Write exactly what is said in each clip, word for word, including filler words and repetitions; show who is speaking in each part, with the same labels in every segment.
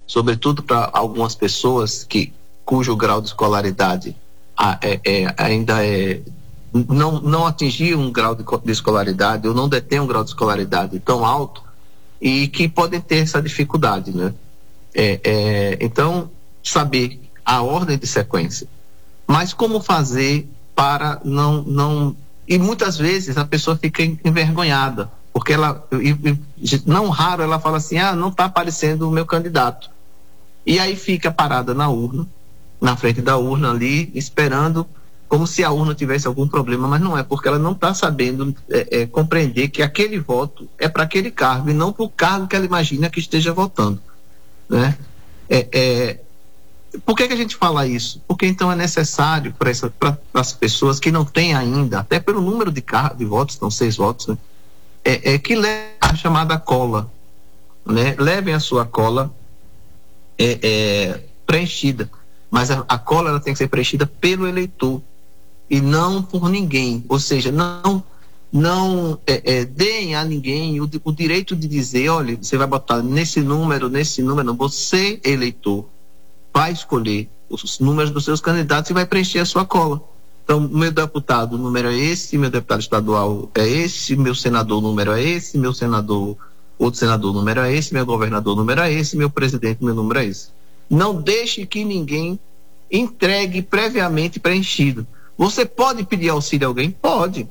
Speaker 1: sobretudo para algumas pessoas que, cujo grau de escolaridade a, é, é, ainda é, não, não atingiu um grau de, de escolaridade ou não detém um grau de escolaridade tão alto e que podem ter essa dificuldade, né? É, é, então, saber a ordem de sequência. Mas como fazer para não... não e muitas vezes a pessoa fica envergonhada, porque ela, e, e, não raro, ela fala assim, ah, não está aparecendo o meu candidato. E aí fica parada na urna, na frente da urna ali, esperando, como se a urna tivesse algum problema, mas não é, porque ela não está sabendo é, é, compreender que aquele voto é para aquele cargo e não para o cargo que ela imagina que esteja votando, né? É, é, por que que a gente fala isso? Porque então é necessário para as pessoas que não têm ainda, até pelo número de, car de votos, são seis votos, né? É, é que leve a chamada cola, né? Levem a sua cola é, é, preenchida, mas a, a cola ela tem que ser preenchida pelo eleitor e não por ninguém, ou seja, não não é, é, deem a ninguém o, o direito de dizer, olha, você vai botar nesse número, nesse número, você, eleitor, vai escolher os números dos seus candidatos e vai preencher a sua cola. Então, meu deputado, o número é esse, meu deputado estadual é esse, meu senador, o número é esse, meu senador, outro senador, o número é esse, meu governador, o número é esse, meu presidente, meu número é esse. Não deixe que ninguém entregue previamente preenchido. Você pode pedir auxílio a alguém? Pode.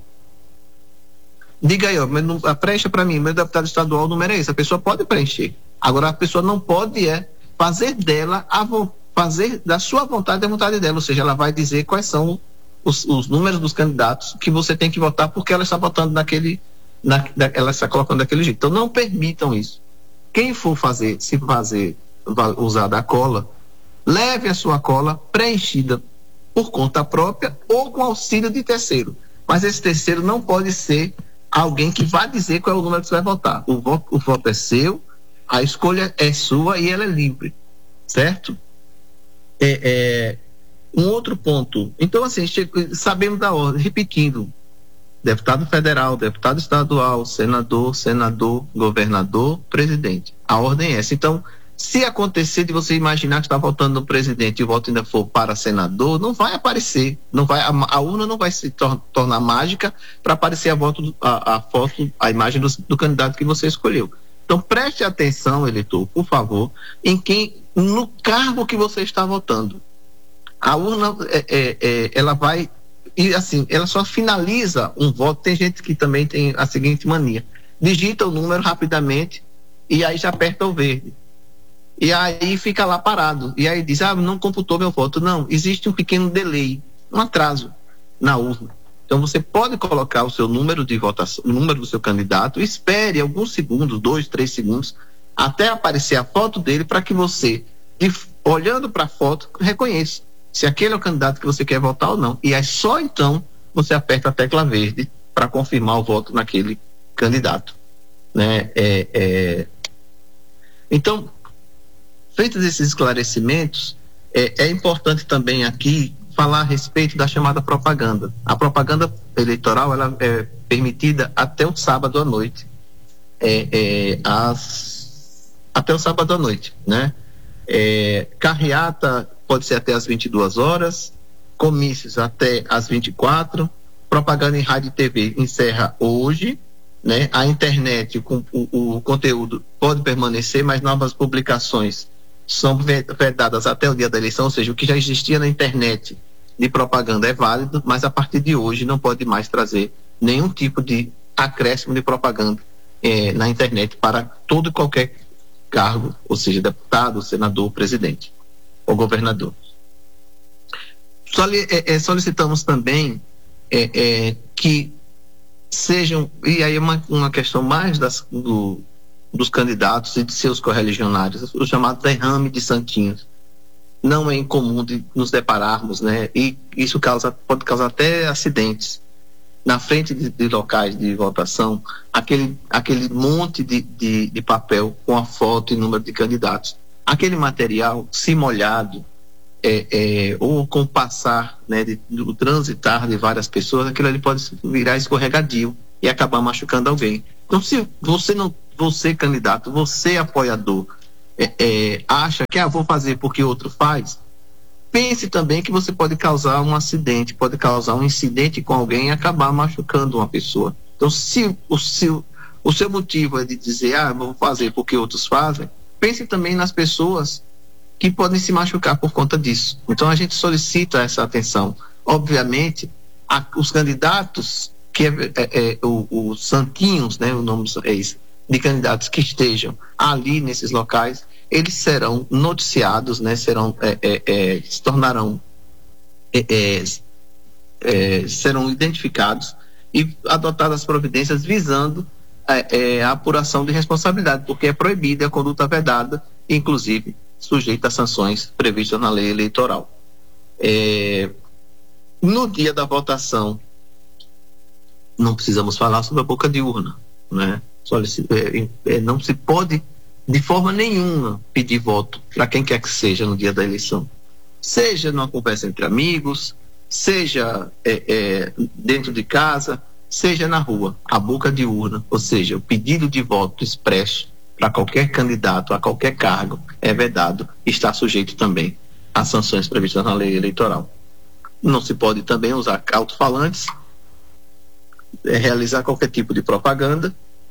Speaker 1: Diga aí, ó, preencha para mim, meu deputado estadual, o número é esse. A pessoa pode preencher. Agora, a pessoa não pode é fazer dela, a fazer da sua vontade a vontade dela, ou seja, ela vai dizer quais são os, os números dos candidatos que você tem que votar porque ela está votando naquele, na, ela está colocando daquele jeito. Então não permitam isso. Quem for fazer, se fazer, usar da cola, leve a sua cola preenchida por conta própria ou com auxílio de terceiro. Mas esse terceiro não pode ser alguém que vá dizer qual é o número que você vai votar. O voto, o voto é seu, a escolha é sua e ela é livre, certo? É, é, um outro ponto. Então, assim, sabemos da ordem, repetindo: deputado federal, deputado estadual, senador, senador, governador, presidente. A ordem é essa. Então, se acontecer de você imaginar que está votando no presidente e o voto ainda for para senador, não vai aparecer, não vai, a, a urna não vai se tor tornar mágica para aparecer a, voto, a, a foto, a imagem do, do candidato que você escolheu. Então preste atenção, eleitor, por favor, em quem, no cargo que você está votando. A urna, é, é, é, ela vai, e assim, ela só finaliza um voto. Tem gente que também tem a seguinte mania: digita o número rapidamente e aí já aperta o verde. E aí fica lá parado. E aí diz, ah, não computou meu voto. Não, existe um pequeno delay, um atraso na urna. Então você pode colocar o seu número de votação, o número do seu candidato, espere alguns segundos, dois, três segundos, até aparecer a foto dele, para que você, de, olhando para a foto, reconheça se aquele é o candidato que você quer votar ou não. E aí só então você aperta a tecla verde para confirmar o voto naquele candidato, né? É, é... Então, feitos esses esclarecimentos, é, é importante também aqui falar a respeito da chamada propaganda. A propaganda eleitoral, ela é permitida até o sábado à noite, é, é, às, até o sábado à noite, né? É, carreata pode ser até às vinte e duas horas, comícios até às vinte e quatro, propaganda em rádio e T V encerra hoje, né? A internet, o, o, o conteúdo pode permanecer, mas novas publicações são vedadas até o dia da eleição, ou seja, o que já existia na internet de propaganda é válido, mas a partir de hoje não pode mais trazer nenhum tipo de acréscimo de propaganda eh, na internet para todo e qualquer cargo, ou seja, deputado, senador, presidente ou governador. Soli é, é, solicitamos também é, é, que sejam, e aí é uma, uma questão mais das, do dos candidatos e de seus correligionários, o chamado derrame de santinhos. Não é incomum de nos depararmos, né? E isso causa, pode causar até acidentes. Na frente de, de locais de votação, aquele, aquele monte de, de, de papel com a foto e número de candidatos. Aquele material, se molhado, é, é, ou com o passar, né, de, do transitar de várias pessoas, aquilo ali pode virar escorregadio e acabar machucando alguém. Então, se você não, você candidato, você apoiador, é, é, acha que ah, vou fazer porque outro faz, pense também que você pode causar um acidente, pode causar um incidente com alguém e acabar machucando uma pessoa. Então, se o seu, o seu motivo é de dizer, ah, vou fazer porque outros fazem, pense também nas pessoas que podem se machucar por conta disso. Então, a gente solicita essa atenção. Obviamente, a, os candidatos, que é, é, é, os santinhos, né, o nome é isso, de candidatos que estejam ali nesses locais, eles serão noticiados, né, serão, é, é, é, se tornarão, é, é, é, serão identificados e adotadas providências visando é, é, a apuração de responsabilidade, porque é proibida a conduta vedada, inclusive sujeita a sanções previstas na lei eleitoral. É, no dia da votação, não precisamos falar sobre a boca de urna, né? É, é, não se pode de forma nenhuma pedir voto para quem quer que seja no dia da eleição, seja numa conversa entre amigos, seja é, é, dentro de casa, seja na rua. A boca de urna, ou seja, o pedido de voto expresso para qualquer candidato a qualquer cargo é vedado e está sujeito também às sanções previstas na lei eleitoral. Não se pode também usar alto-falantes, é, realizar qualquer tipo de propaganda.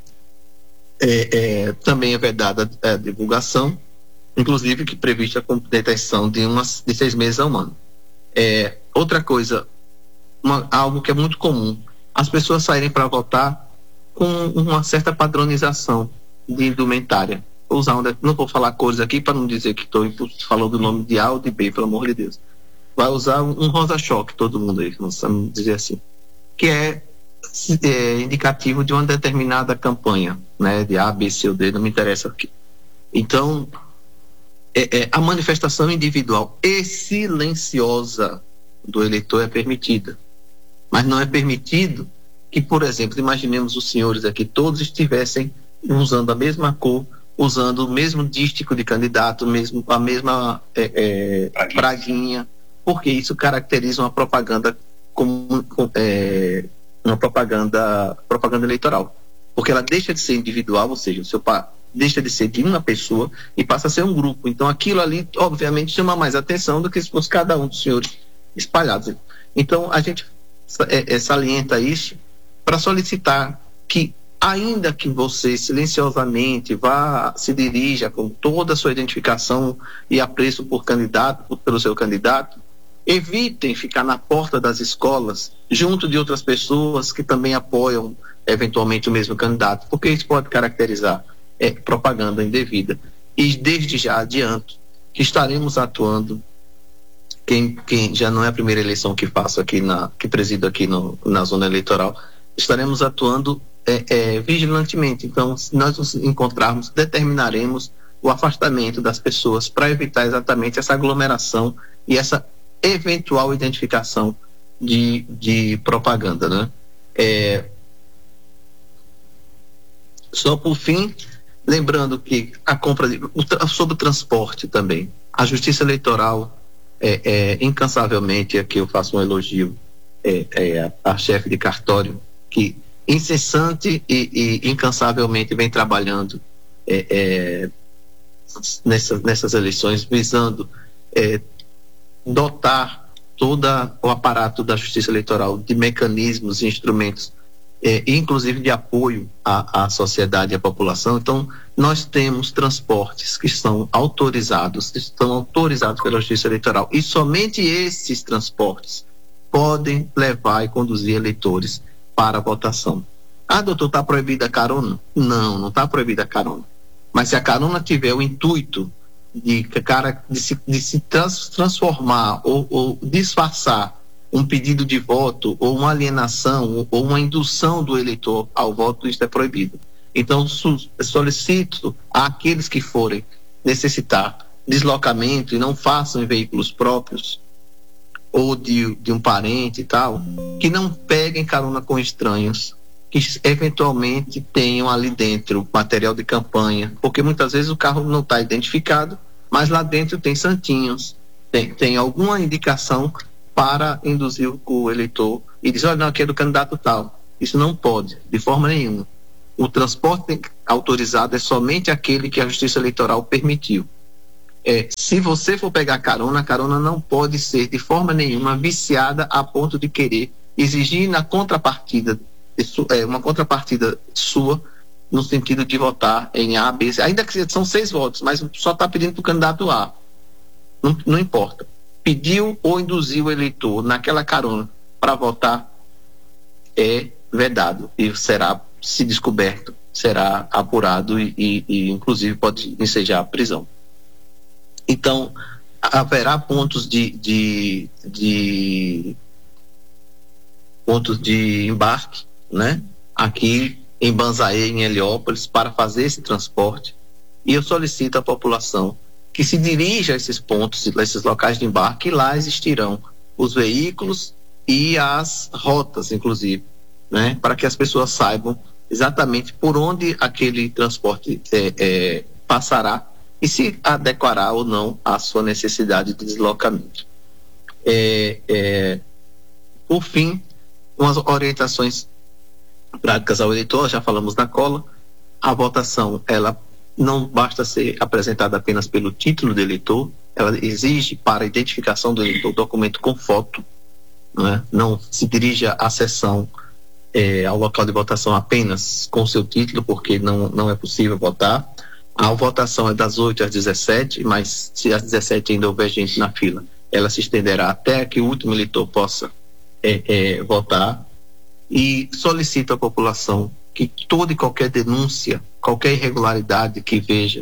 Speaker 1: É, é, também é vedada a divulgação, inclusive que prevista com detenção de, umas, de seis meses a um ano. É, outra coisa, uma, algo que é muito comum, as pessoas saírem para votar com uma certa padronização de indumentária. Vou usar um, não vou falar cores aqui para não dizer que estou falando do nome de A ou de B, pelo amor de Deus. Vai usar um, um rosa-choque, todo mundo aí, vamos dizer assim, que é É, indicativo de uma determinada campanha, né, de A, B, C ou D, não me interessa aqui. Então, é, é, a manifestação individual e silenciosa do eleitor é permitida, mas não é permitido que, por exemplo, imaginemos os senhores aqui, todos estivessem usando a mesma cor, usando o mesmo dístico de candidato, mesmo, a mesma é, é, praguinha, porque isso caracteriza uma propaganda como é, uma propaganda, propaganda eleitoral, porque ela deixa de ser individual, ou seja, o seu pa, deixa de ser de uma pessoa e passa a ser um grupo. Então aquilo ali, obviamente, chama mais atenção do que se fosse cada um dos senhores espalhados. Então a gente é, é, salienta isso para solicitar que, ainda que você silenciosamente vá, se dirija com toda a sua identificação e apreço por candidato, pelo seu candidato, evitem ficar na porta das escolas junto de outras pessoas que também apoiam eventualmente o mesmo candidato, porque isso pode caracterizar é, propaganda indevida. E desde já adianto que estaremos atuando, quem, quem já não é a primeira eleição que faço aqui, na, que presido aqui no, na zona eleitoral, estaremos atuando é, é, vigilantemente. Então, se nós nos encontrarmos, determinaremos o afastamento das pessoas para evitar exatamente essa aglomeração e essa eventual identificação de, de propaganda, né? É, só por fim, lembrando que a compra de, o, sobre o transporte também, a Justiça Eleitoral é, é, incansavelmente, aqui eu faço um elogio é, é, a, a chefe de cartório, que incessante e, e incansavelmente vem trabalhando é, é, nessas, nessas eleições, visando é, dotar todo o aparato da Justiça Eleitoral de mecanismos e instrumentos, eh, inclusive de apoio à, à sociedade e à população. Então, nós temos transportes que são autorizados, estão autorizados pela Justiça Eleitoral, e somente esses transportes podem levar e conduzir eleitores para a votação. Ah, doutor, está proibida a carona? Não, não está proibida a carona. Mas se a carona tiver o intuito de, cara, de se, de se trans, transformar ou, ou disfarçar um pedido de voto ou uma alienação ou, ou uma indução do eleitor ao voto, isso é proibido. Então, solicito àqueles que forem necessitar deslocamento e não façam em veículos próprios ou de, de um parente e tal, que não peguem carona com estranhos, que eventualmente tenham ali dentro material de campanha, porque muitas vezes o carro não está identificado, mas lá dentro tem santinhos, tem, tem alguma indicação para induzir o eleitor e dizer, olha, não, aqui é do candidato tal. Isso não pode, de forma nenhuma. O transporte tem, autorizado é somente aquele que a Justiça Eleitoral permitiu. É, se você for pegar carona, a carona não pode ser de forma nenhuma viciada a ponto de querer exigir na contrapartida, é, uma contrapartida sua, no sentido de votar em A, B, C, ainda que são seis votos, mas só está pedindo para o candidato A. Não, não importa. Pediu ou induziu o eleitor naquela carona para votar, é vedado e será, se descoberto, será apurado e, e, e inclusive pode ensejar a prisão. Então, haverá pontos de, de, de pontos de embarque, né? Aqui em Banzaê, em Heliópolis, para fazer esse transporte. E eu solicito à população que se dirija a esses pontos, a esses locais de embarque, e lá existirão os veículos e as rotas, inclusive, né? Para que as pessoas saibam exatamente por onde aquele transporte é, é, passará e se adequará ou não à sua necessidade de deslocamento. É, é, por fim, umas orientações práticas ao eleitor, já falamos da cola. A votação, ela não basta ser apresentada apenas pelo título do eleitor, ela exige para a identificação do eleitor documento com foto, né? Não se dirija à sessão, é, ao local de votação apenas com seu título, porque não, não é possível votar. A votação é das oito às dezessete, mas se às dezessete ainda houver gente na fila, ela se estenderá até que o último eleitor possa é, é, votar. E solicito à população que toda e qualquer denúncia, qualquer irregularidade que veja,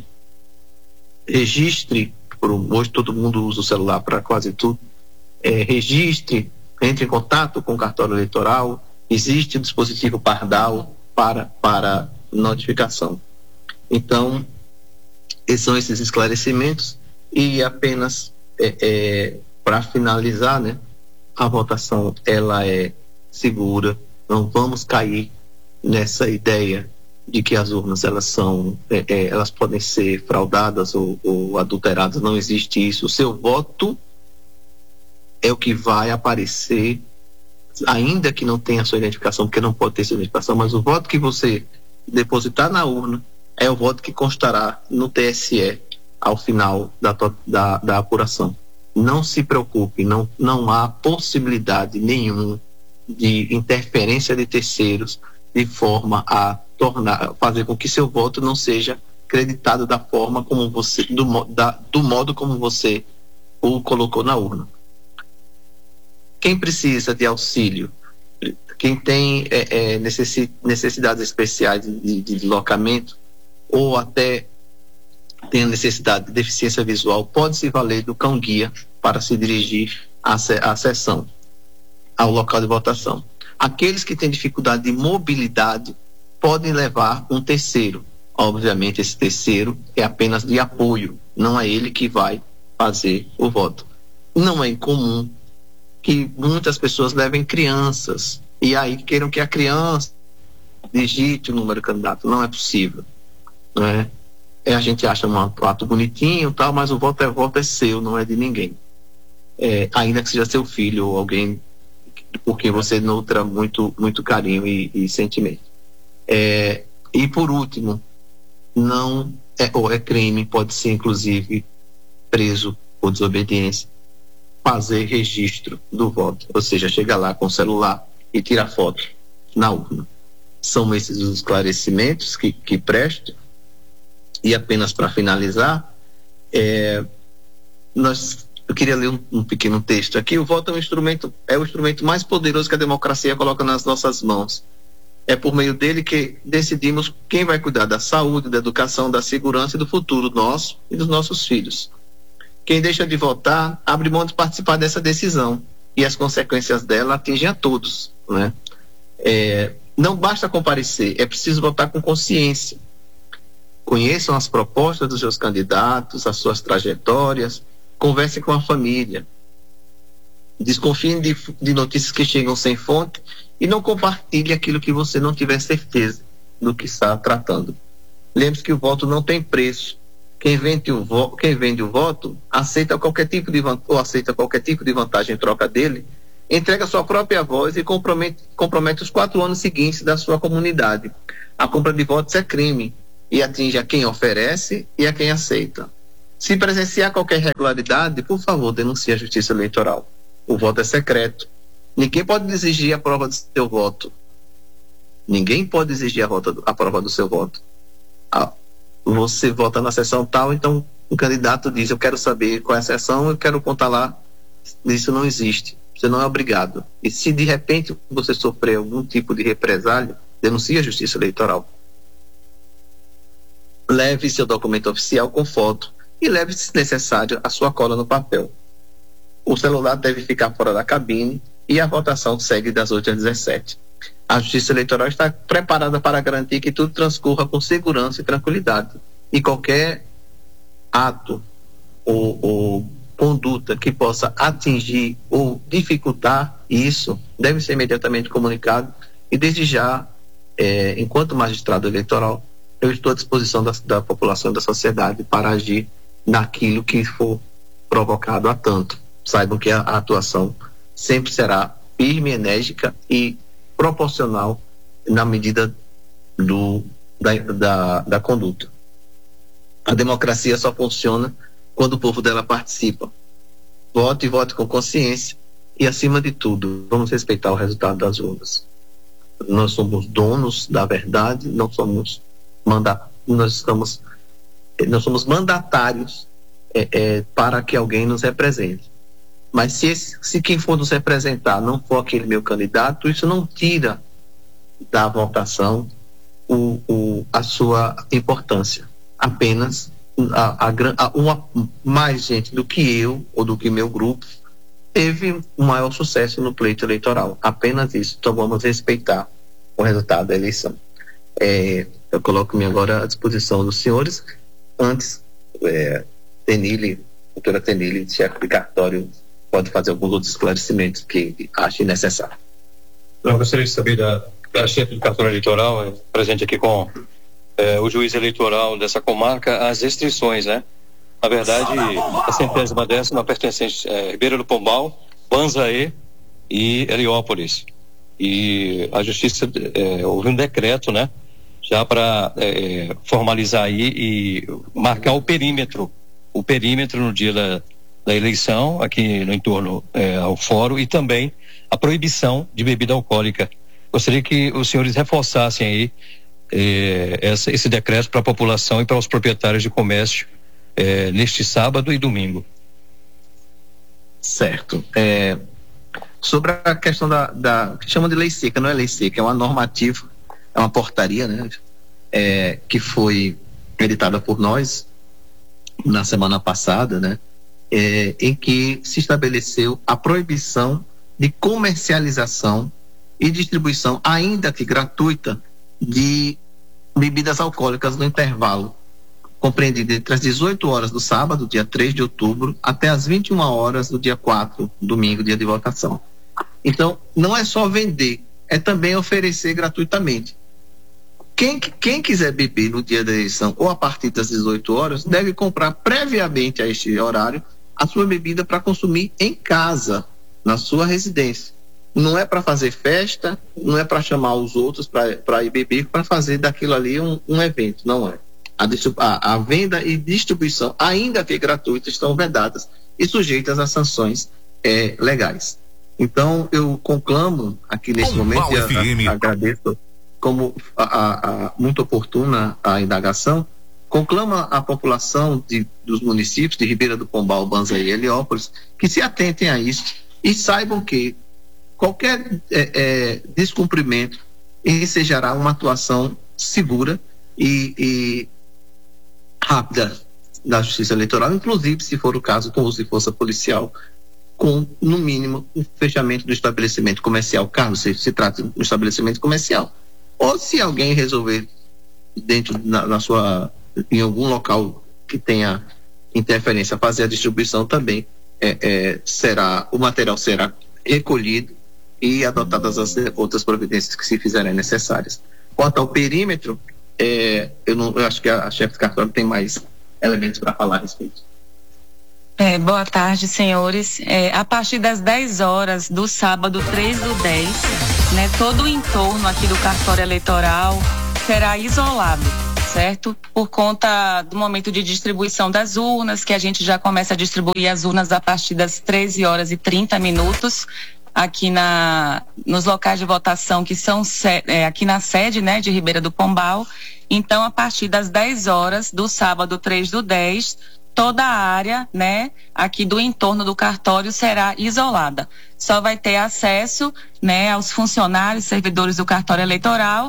Speaker 1: registre, por, hoje todo mundo usa o celular para quase tudo, é, registre, entre em contato com o cartório eleitoral, existe o dispositivo Pardal para, para notificação. Então, esses são esses esclarecimentos e apenas é, é, para finalizar, né, a votação ela é segura, não vamos cair nessa ideia de que as urnas elas são, é, é, elas podem ser fraudadas ou, ou adulteradas, não existe isso. O seu voto é o que vai aparecer, ainda que não tenha sua identificação, porque não pode ter sua identificação, mas o voto que você depositar na urna é o voto que constará no T S E ao final da, da, da apuração. Não se preocupe, não, não há possibilidade nenhuma de interferência de terceiros de forma a tornar, fazer com que seu voto não seja creditado da forma como você, do, da, do modo como você o colocou na urna. Quem precisa de auxílio, quem tem é, é, necessi, necessidades especiais de, de deslocamento, ou até tem a necessidade de deficiência visual, pode se valer do cão-guia para se dirigir à, à sessão, ao local de votação. Aqueles que têm dificuldade de mobilidade podem levar um terceiro. Obviamente, esse terceiro é apenas de apoio, não é ele que vai fazer o voto. Não é incomum que muitas pessoas levem crianças e aí queiram que a criança digite o número de candidato. Não é possível. Né? É, a gente acha um ato bonitinho, tal, mas o voto é voto é seu, não é de ninguém. É, ainda que seja seu filho ou alguém por quem você nutra muito, muito carinho e, e sentimento. É, e por último, não é, ou é crime, pode ser inclusive preso por desobediência, fazer registro do voto, ou seja, chega lá com o celular e tira foto na urna. São esses os esclarecimentos que, que presto. E apenas para finalizar, é, nós, eu queria ler um, um pequeno texto aqui. O voto é um instrumento, é o instrumento mais poderoso que a democracia coloca nas nossas mãos. É por meio dele que decidimos quem vai cuidar da saúde, da educação, da segurança e do futuro nosso e dos nossos filhos. Quem deixa de votar abre mão de participar dessa decisão e as consequências dela atingem a todos, né? É, não basta comparecer, é preciso votar com consciência. Conheçam as propostas dos seus candidatos, as suas trajetórias, conversem com a família. Desconfiem de, de notícias que chegam sem fonte e não compartilhe aquilo que você não tiver certeza do que está tratando. Lembre-se que o voto não tem preço. Quem vende o, vo quem vende o voto aceita qualquer tipo de ou aceita qualquer tipo de vantagem em troca dele, entrega sua própria voz e compromete, compromete os quatro anos seguintes da sua comunidade. A compra de votos é crime. e atinge a quem oferece e a quem aceita. Se presenciar qualquer irregularidade, por favor, denuncie a Justiça Eleitoral. O voto é secreto. Ninguém pode exigir a prova do seu voto. Ninguém pode exigir a, vota, a prova do seu voto. Ah, você vota na sessão tal, então o candidato diz, eu quero saber qual é a sessão, eu quero contar lá. Isso não existe. Você não é obrigado. E se de repente você sofrer algum tipo de represália, denuncie a Justiça Eleitoral. Leve seu documento oficial com foto e leve, se necessário, a sua cola no papel. O celular deve ficar fora da cabine e a votação segue das oito às dezessete. A Justiça Eleitoral está preparada para garantir que tudo transcorra com segurança e tranquilidade. E qualquer ato ou, ou conduta que possa atingir ou dificultar isso deve ser imediatamente comunicado. E desde já, é, enquanto magistrado eleitoral, eu estou à disposição da, da população e da sociedade para agir naquilo que for provocado a tanto. Saibam que a, a atuação sempre será firme, enérgica e proporcional na medida do, da, da, da conduta. A democracia só funciona quando o povo dela participa. Vote e vote com consciência e, acima de tudo, vamos respeitar o resultado das urnas. Nós somos donos da verdade, não somos manda, nós estamos nós somos mandatários é, é, para que alguém nos represente. Mas se, esse, se quem for nos representar não for aquele meu candidato, isso não tira da votação o, o, a sua importância. Apenas a, a, a, uma, mais gente do que eu ou do que meu grupo teve um maior sucesso no pleito eleitoral. Apenas isso. Então vamos respeitar o resultado da eleição. É, eu coloco-me agora à disposição dos senhores. Antes, é, Tenille, doutora Tenille, chefe de cartório, pode fazer alguns outros esclarecimentos que ache necessário.
Speaker 2: Eu gostaria de saber da, da chefe de cartório eleitoral, é, presente aqui com é, o juiz eleitoral dessa comarca, as restrições, né? Na verdade, a centésima décima pertencente a é, Ribeira do Pombal, Banzaê e Heliópolis. E a justiça é, houve um decreto, né? Já para é, formalizar aí e marcar o perímetro, o perímetro no dia da, da eleição, aqui no entorno é, ao fórum, e também a proibição de bebida alcoólica. Gostaria que os senhores reforçassem aí é, essa, esse decreto para a população e para os proprietários de comércio é, neste sábado e domingo.
Speaker 1: Certo. É, sobre a questão da, da que chama de lei seca, não é lei seca, é uma normativa, é uma portaria, né, é, que foi editada por nós na semana passada, né, é, em que se estabeleceu a proibição de comercialização e distribuição, ainda que gratuita, de bebidas alcoólicas no intervalo compreendido entre as dezoito horas do sábado, dia três de outubro, até as vinte e uma horas do dia quatro, domingo, dia de votação. Então, não é só vender, é também oferecer gratuitamente. Quem, quem quiser beber no dia da eleição ou a partir das dezoito horas, deve comprar previamente a este horário a sua bebida para consumir em casa, na sua residência. Não é para fazer festa, não é para chamar os outros para ir beber, para fazer daquilo ali um, um evento, não é. A, a, a venda e distribuição, ainda que gratuitas, estão vedadas e sujeitas a sanções é, legais. Então, eu conclamo aqui nesse momento, e a, a, agradeço como a, a, a, muito oportuna a indagação, conclama a população de, dos municípios de Ribeira do Pombal, Banzaê e Heliópolis que se atentem a isso e saibam que qualquer é, é, descumprimento ensejará uma atuação segura e, e rápida da Justiça Eleitoral, inclusive, se for o caso, com uso de força policial, com, no mínimo, o fechamento do estabelecimento comercial, caso se, se trate de um estabelecimento comercial. Ou se alguém resolver, dentro na, na sua, em algum local que tenha interferência, fazer a distribuição também, é, é, será, o material será recolhido e adotadas as outras providências que se fizerem necessárias. Quanto ao perímetro, é, eu, não, eu acho que a, a chefe de cartório tem mais elementos para falar a respeito.
Speaker 3: É, boa tarde, senhores. É, a partir das dez horas do sábado três do dez, né, todo o entorno aqui do cartório eleitoral será isolado. certo? Por conta do momento de distribuição das urnas, que a gente já começa a distribuir as urnas a partir das treze horas e trinta minutos, aqui na, nos locais de votação que são é, aqui na sede, né, de Ribeira do Pombal. Então, a partir das dez horas do sábado três do dez, toda a área, né, aqui do entorno do cartório será isolada. Só vai ter acesso, né, aos funcionários, servidores do cartório eleitoral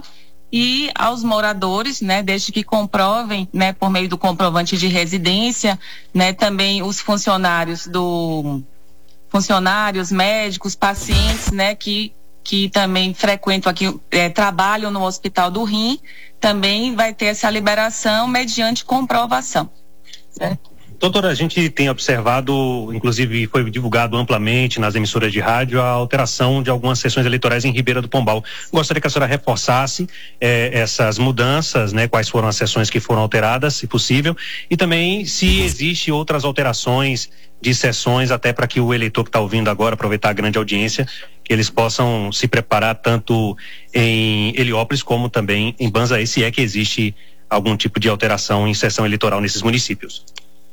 Speaker 3: e aos moradores, né, desde que comprovem, né, por meio do comprovante de residência, né, também os funcionários do funcionários, médicos, pacientes, né, que que também frequentam aqui, é, trabalham no Hospital do Rim, também vai ter essa liberação mediante comprovação, certo?
Speaker 4: Doutora, a gente tem observado, inclusive foi divulgado amplamente nas emissoras de rádio, a alteração de algumas sessões eleitorais em Ribeira do Pombal. Gostaria que a senhora reforçasse eh, essas mudanças, né? Quais foram as sessões que foram alteradas, se possível, e também se existe outras alterações de sessões, até para que o eleitor que está ouvindo agora, aproveitar a grande audiência, que eles possam se preparar tanto em Heliópolis como também em Banzaí, se é que existe algum tipo de alteração em sessão eleitoral nesses municípios.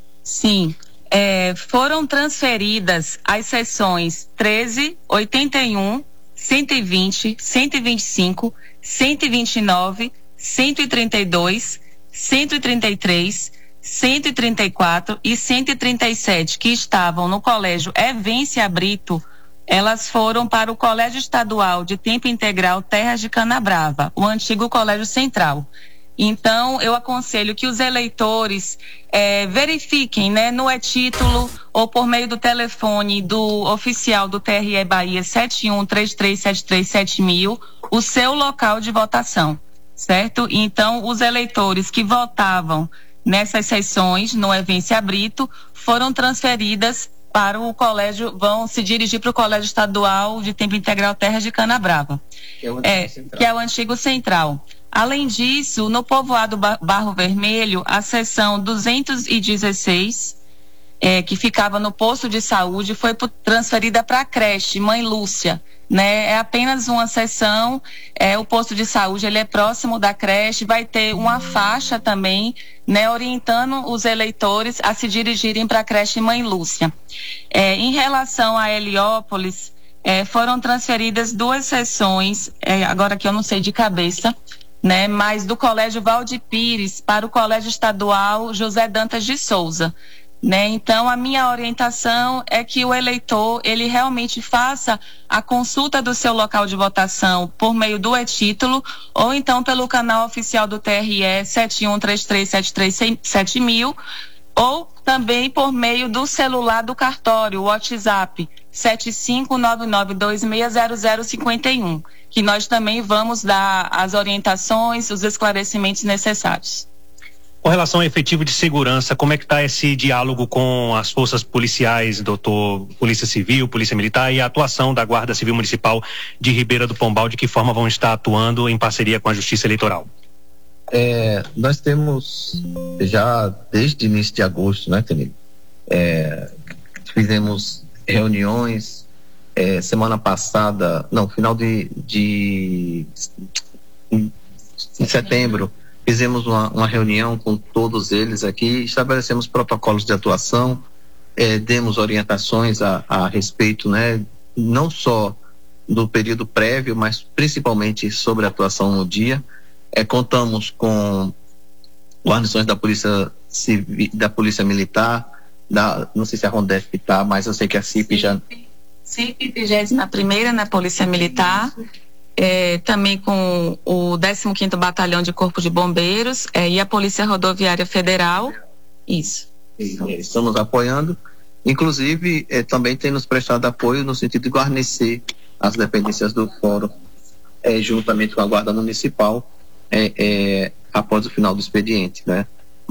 Speaker 3: Sim, é, foram transferidas as sessões treze, oitenta e um, cento e vinte, cento e vinte e cinco, cento e vinte e nove, cento e trinta e dois, cento e trinta e três, cento e trinta e quatro e cento e trinta e sete, que estavam no colégio Evência Brito, elas foram para o Colégio Estadual de Tempo Integral Terras de Canabrava, o antigo Colégio Central. Então, eu aconselho que os eleitores eh, verifiquem, né, no e-título ou por meio do telefone do oficial do T R E Bahia sete um três três sete três sete mil o seu local de votação, certo? Então, os eleitores que votavam nessas sessões no Evência Brito foram transferidas para o colégio, vão se dirigir para o Colégio Estadual de Tempo Integral Terras de Canabrava, que é o antigo, é, central. Que é o antigo central. Além disso, no povoado Barro Vermelho, a seção duzentos e dezesseis, é, que ficava no posto de saúde, foi transferida para a creche Mãe Lúcia, né? É apenas uma seção, é, o posto de saúde, ele é próximo da creche, vai ter uma faixa também, né, orientando os eleitores a se dirigirem para a creche Mãe Lúcia. É, em relação a Heliópolis, é, foram transferidas duas seções, é, agora que eu não sei de cabeça, né, mas do Colégio Valdir Pires para o Colégio Estadual José Dantas de Souza, né? Então, a minha orientação é que o eleitor, ele realmente faça a consulta do seu local de votação por meio do e-título ou então pelo canal oficial do T R E sete um três três sete três sete mil ou também por meio do celular do cartório, o WhatsApp sete cinco nove nove dois seis zero zero cinco um, que nós também vamos dar as orientações, os esclarecimentos necessários.
Speaker 4: Com relação ao efetivo de segurança, como é que está esse diálogo com as forças policiais, doutor, Polícia Civil, Polícia Militar e a atuação da Guarda Civil Municipal de Ribeira do Pombal, de que forma vão estar atuando em parceria com a Justiça Eleitoral?
Speaker 1: É, nós temos já desde início de agosto, né, Tenille? É, fizemos reuniões, é, semana passada, não, final de, de em, em setembro, fizemos uma, uma reunião com todos eles aqui, estabelecemos protocolos de atuação, é, demos orientações a, a respeito, né, não só do período prévio, mas principalmente sobre a atuação no dia. É, contamos com guarnições da Polícia Civil, da Polícia Militar, da, não sei se a Rondef está, mas eu sei que a C I P já...
Speaker 3: C I P vigésima primeira na Polícia Militar, é, também com o décimo quinto Batalhão de Corpo de Bombeiros, é, e a Polícia Rodoviária Federal. Isso.
Speaker 1: Estamos apoiando, inclusive é, também tem nos prestado apoio no sentido de guarnecer as dependências do fórum, é, juntamente com a Guarda Municipal, é, é, após o final do expediente, né?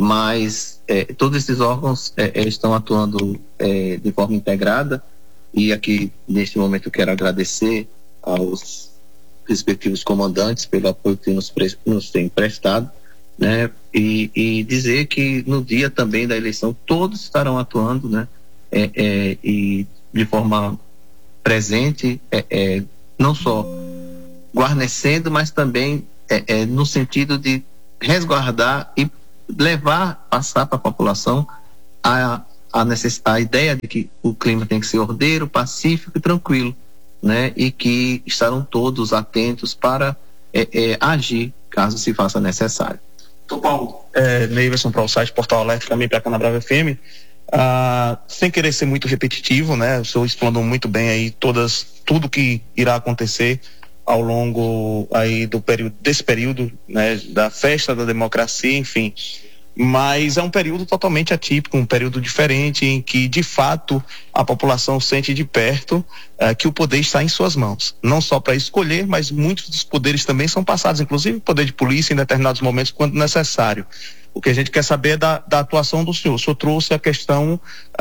Speaker 1: Mas é, todos esses órgãos é, estão atuando é, de forma integrada, e aqui neste momento eu quero agradecer aos respectivos comandantes pelo apoio que nos, pre nos têm prestado, né? E, e dizer que no dia também da eleição todos estarão atuando, né? É, é, e de forma presente, é, é, não só guarnecendo, mas também é, é, no sentido de resguardar e levar, passar para a população a, a, necess, a ideia de que o clima tem que ser ordeiro, pacífico e tranquilo, né? E que estarão todos atentos para é, é, agir caso se faça necessário.
Speaker 5: Então, Paulo, é, Neiverson para o site Portal Alerta, também para a Canabrava F M, ah, sem querer ser muito repetitivo, né? O senhor explanou muito bem aí todas, tudo que irá acontecer ao longo aí do período, desse período, né? Da festa da democracia, enfim. Mas é um período totalmente atípico, um período diferente em que, de fato, a população sente de perto uh, que o poder está em suas mãos. Não só para escolher, mas muitos dos poderes também são passados, inclusive o poder de polícia em determinados momentos, quando necessário. O que a gente quer saber é da, da atuação do senhor. O senhor trouxe a questão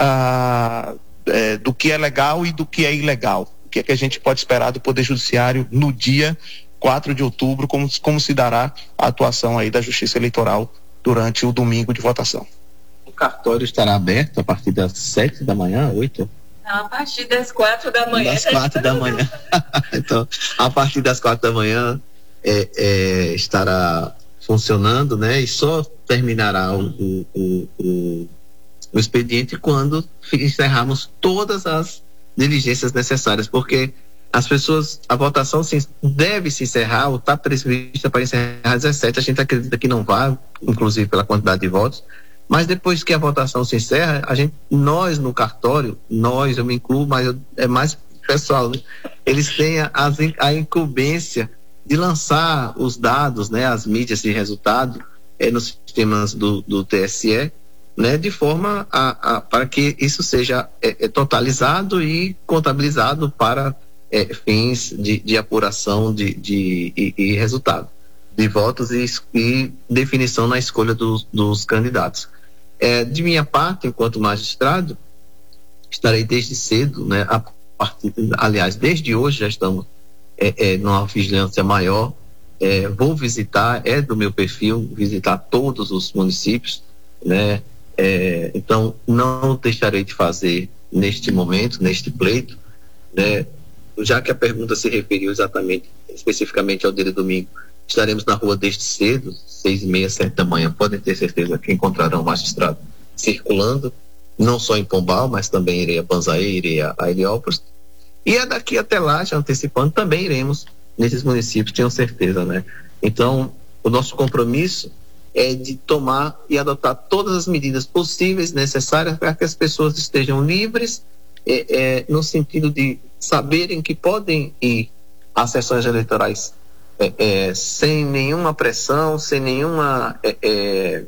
Speaker 5: uh, é, do que é legal e do que é ilegal. O que é que a gente pode esperar do Poder Judiciário no dia quatro de outubro, como, como se dará a atuação aí da Justiça Eleitoral durante o domingo de votação?
Speaker 1: O cartório estará aberto a partir das sete da manhã, oito?
Speaker 3: Não, a partir das quatro da manhã.
Speaker 1: Das quatro da manhã. Então, a partir das quatro da manhã é, é, estará funcionando, né? E só terminará o, o, o, o, o expediente quando encerrarmos todas as diligências necessárias, porque as pessoas, a votação se, deve se encerrar, ou está prevista para encerrar às dezessete, a gente acredita que não vai, inclusive pela quantidade de votos, mas depois que a votação se encerra, a gente, nós no cartório, nós, eu me incluo, mas eu, é mais pessoal, né? Eles têm a, a incumbência de lançar os dados, né, as mídias de resultado, é, nos sistemas do, do T S E, né, de forma a, a, para que isso seja é, é, totalizado e contabilizado para É, fins de, de apuração de, de, e, e resultado de votos e, e definição na escolha dos, dos candidatos. É, de minha parte, enquanto magistrado, estarei desde cedo, né, a partir, aliás, desde hoje já estamos é, é, numa vigilância maior. É, vou visitar, é do meu perfil, visitar todos os municípios, né, é, então não deixarei de fazer neste momento, neste pleito, né. Já que a pergunta se referiu exatamente, especificamente ao dia de domingo, estaremos na rua desde cedo, seis e meia, sete da manhã. Podem ter certeza que encontrarão o magistrado circulando, não só em Pombal, mas também irei a Banzaê, irei a Heliópolis. E é daqui até lá, já antecipando, também iremos nesses municípios, tenho certeza, né? Então, o nosso compromisso é de tomar e adotar todas as medidas possíveis, necessárias, para que as pessoas estejam livres, é, é, no sentido de saberem que podem ir às sessões eleitorais é, é, sem nenhuma pressão, sem nenhuma é, é,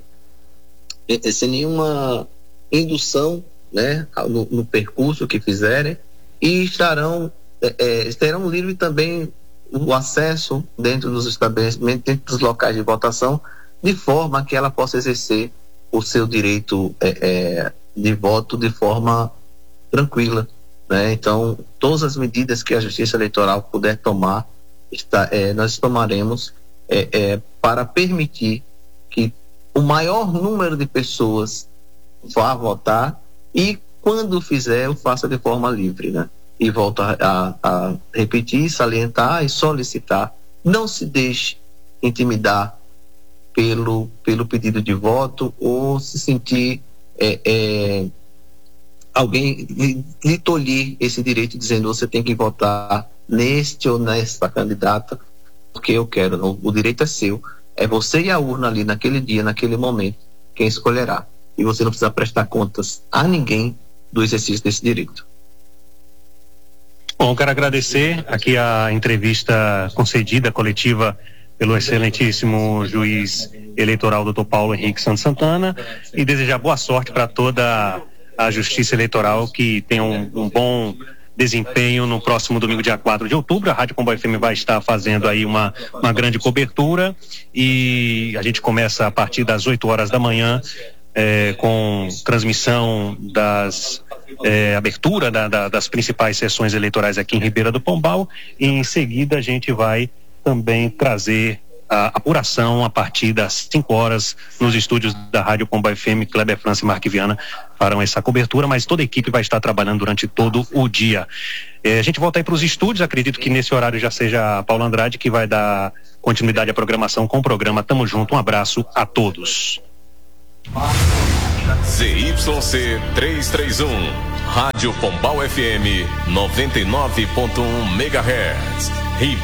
Speaker 1: é, sem nenhuma indução, né, no, no percurso que fizerem, e estarão é, é, terão livre também o acesso dentro dos estabelecimentos, dentro dos locais de votação, de forma que ela possa exercer o seu direito é, é, de voto de forma tranquila. Né? Então, todas as medidas que a Justiça Eleitoral puder tomar, está, é, nós tomaremos é, é, para permitir que o maior número de pessoas vá votar e, quando fizer, o faça de forma livre. Né? E volto a, a, a repetir, salientar e solicitar: não se deixe intimidar pelo, pelo pedido de voto ou se sentir é, é, alguém lhe, lhe tolher esse direito dizendo você tem que votar neste ou nesta candidata porque eu quero. Não, o direito é seu, é você e a urna ali naquele dia, naquele momento, quem escolherá, e você não precisa prestar contas a ninguém do exercício desse direito.
Speaker 4: Bom, quero agradecer aqui a entrevista concedida, coletiva, pelo excelentíssimo juiz eleitoral doutor Paulo Henrique Santos Santana, e desejar boa sorte para toda a Justiça Eleitoral, que tenha um, um bom desempenho no próximo domingo, dia quatro de outubro. A Rádio Pombal F M vai estar fazendo aí uma, uma grande cobertura, e a gente começa a partir das oito horas da manhã é, com transmissão das é, abertura da, da, das principais sessões eleitorais aqui em Ribeira do Pombal, e em seguida a gente vai também trazer a apuração a partir das cinco horas nos estúdios da Rádio Pombal F M. Kleber França e Mark Viana farão essa cobertura, mas toda a equipe vai estar trabalhando durante todo o dia. É, a gente volta aí para os estúdios, acredito que nesse horário já seja a Paula Andrade que vai dar continuidade à programação com o programa Tamo Junto. Um abraço a todos.
Speaker 6: Z Y C trezentos e trinta e um, Rádio Pombal F M noventa e nove ponto um megahertz.